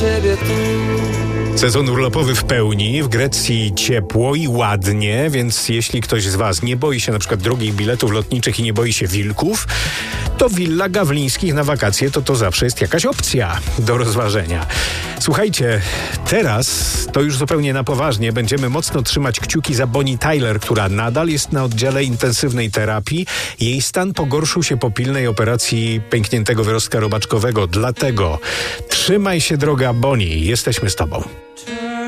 ciebie tu. Sezon urlopowy w pełni, w Grecji ciepło i ładnie, więc jeśli ktoś z was nie boi się na przykład drogich biletów lotniczych i nie boi się wilków, to willa Gawlińskich na wakacje to zawsze jest jakaś opcja do rozważenia. Słuchajcie, teraz to już zupełnie na poważnie będziemy mocno trzymać kciuki za Bonnie Tyler, która nadal jest na oddziale intensywnej terapii. Jej stan pogorszył się po pilnej operacji pękniętego wyrostka robaczkowego, dlatego trzymaj się, droga Bonnie, jesteśmy z tobą.